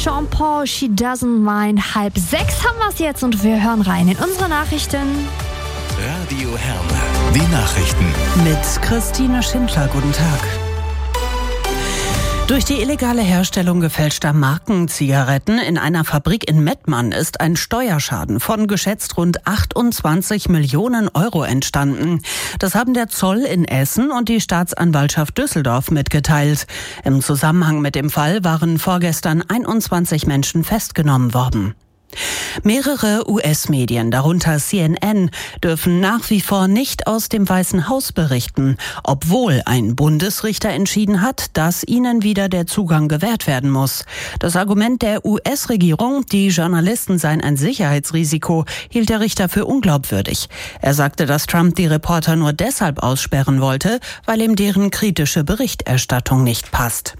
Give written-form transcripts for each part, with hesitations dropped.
Sean Paul, She Doesn't Mind. 5:30 haben wir es jetzt und wir hören rein in unsere Nachrichten. Radio Herne, die Nachrichten. Mit Christine Schindler, guten Tag. Durch die illegale Herstellung gefälschter Markenzigaretten in einer Fabrik in Mettmann ist ein Steuerschaden von geschätzt rund 28 Millionen Euro entstanden. Das haben der Zoll in Essen und die Staatsanwaltschaft Düsseldorf mitgeteilt. Im Zusammenhang mit dem Fall waren vorgestern 21 Menschen festgenommen worden. Mehrere US-Medien, darunter CNN, dürfen nach wie vor nicht aus dem Weißen Haus berichten, obwohl ein Bundesrichter entschieden hat, dass ihnen wieder der Zugang gewährt werden muss. Das Argument der US-Regierung, die Journalisten seien ein Sicherheitsrisiko, hielt der Richter für unglaubwürdig. Er sagte, dass Trump die Reporter nur deshalb aussperren wollte, weil ihm deren kritische Berichterstattung nicht passt.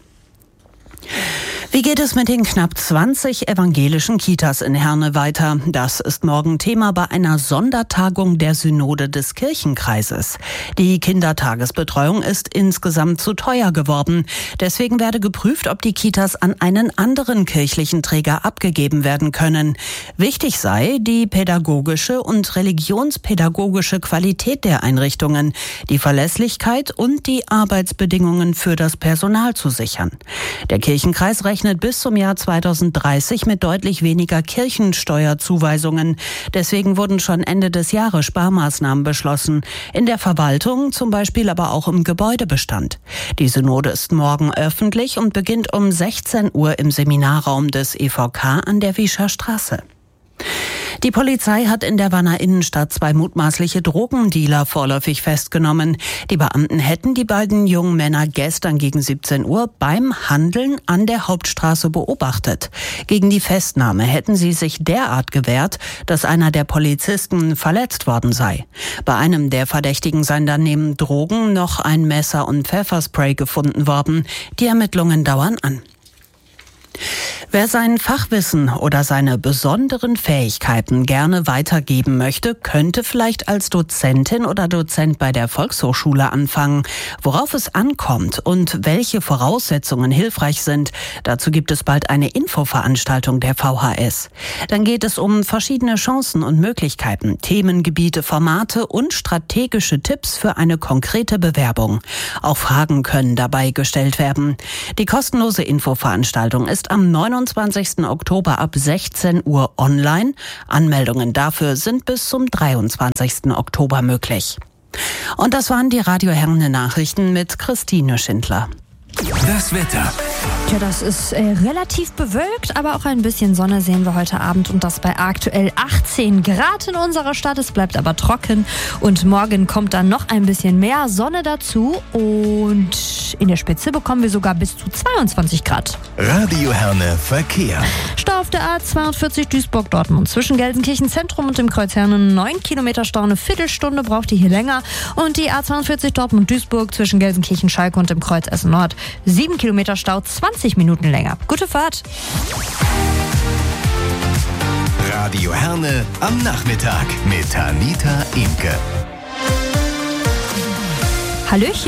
Wie geht es mit den knapp 20 evangelischen Kitas in Herne weiter? Das ist morgen Thema bei einer Sondertagung der Synode des Kirchenkreises. Die Kindertagesbetreuung ist insgesamt zu teuer geworden. Deswegen werde geprüft, ob die Kitas an einen anderen kirchlichen Träger abgegeben werden können. Wichtig sei die pädagogische und religionspädagogische Qualität der Einrichtungen, die Verlässlichkeit und die Arbeitsbedingungen für das Personal zu sichern. Der Kirchenkreis rechnet bis zum Jahr 2030 mit deutlich weniger Kirchensteuerzuweisungen. Deswegen wurden schon Ende des Jahres Sparmaßnahmen beschlossen. In der Verwaltung zum Beispiel, aber auch im Gebäudebestand. Die Synode ist morgen öffentlich und beginnt um 16 Uhr im Seminarraum des EVK an der Wiescher Straße. Die Polizei hat in der Wanner Innenstadt 2 mutmaßliche Drogendealer vorläufig festgenommen. Die Beamten hätten die beiden jungen Männer gestern gegen 17 Uhr beim Handeln an der Hauptstraße beobachtet. Gegen die Festnahme hätten sie sich derart gewehrt, dass einer der Polizisten verletzt worden sei. Bei einem der Verdächtigen seien dann neben Drogen noch ein Messer und Pfefferspray gefunden worden. Die Ermittlungen dauern an. Wer sein Fachwissen oder seine besonderen Fähigkeiten gerne weitergeben möchte, könnte vielleicht als Dozentin oder Dozent bei der Volkshochschule anfangen. Worauf es ankommt und welche Voraussetzungen hilfreich sind, dazu gibt es bald eine Infoveranstaltung der VHS. Dann geht es um verschiedene Chancen und Möglichkeiten, Themengebiete, Formate und strategische Tipps für eine konkrete Bewerbung. Auch Fragen können dabei gestellt werden. Die kostenlose Infoveranstaltung ist am 29. Oktober ab 16 Uhr online. Anmeldungen dafür sind bis zum 23. Oktober möglich. Und das waren die Radio Herne Nachrichten mit Christine Schindler. Das Wetter. Tja, das ist relativ bewölkt, aber auch ein bisschen Sonne sehen wir heute Abend und das bei aktuell 18 Grad in unserer Stadt. Es bleibt aber trocken und morgen kommt dann noch ein bisschen mehr Sonne dazu und in der Spitze bekommen wir sogar bis zu 22 Grad. Radio Herne Verkehr. Stau auf der A42 Duisburg-Dortmund zwischen Gelsenkirchen Zentrum und dem Kreuz Herne 9 Kilometer Stau, eine Viertelstunde braucht die hier länger und die A42 Dortmund-Duisburg zwischen Gelsenkirchen-Schalke und dem Kreuz Essen Nord 7 Kilometer Stau, 20 Minuten länger. Gute Fahrt! Radio Herne am Nachmittag mit Anita Imke. Hallöchen!